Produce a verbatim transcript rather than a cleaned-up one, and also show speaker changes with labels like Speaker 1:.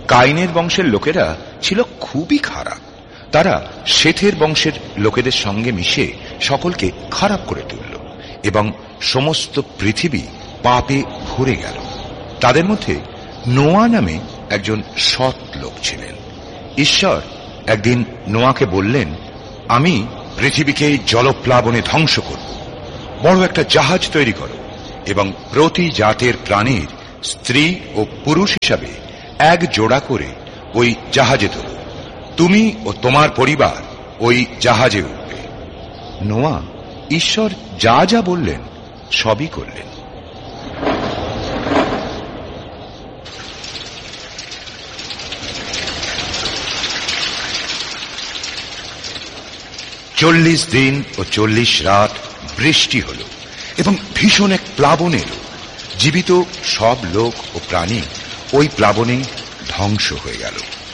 Speaker 1: কাইনের বংশের লোকেরা ছিল খুবই খারাপ। তারা শেথের বংশের লোকেদের সঙ্গে মিশে সকলকে খারাপ করে তুলল এবং সমস্ত পৃথিবী পাপে ভরে গেল। তাদের মধ্যে নোয়া নামে একজন সৎ লোক ছিলেন। ঈশ্বর একদিন নোয়াকে বললেন, আমি পৃথিবীকে জলপ্লাবনে ধ্বংস করব। বড় একটা জাহাজ তৈরি করো এবং প্রতি জাতের প্রাণীর স্ত্রী ও পুরুষ হিসাবে এক জোড়া করে ওই জাহাজে তোলো। তুমি ও তোমার পরিবার ওই জাহাজে উঠবে। নোয়া ঈশ্বর যা যা বললেন সবই করলেন। চল্লিশ দিন ও চল্লিশ রাত বৃষ্টি হল এবং ভীষণ এক প্লাবন এলো। জীবিত সব লোক ও প্রাণী ওই প্লাবনে ধ্বংস হয়ে গেল।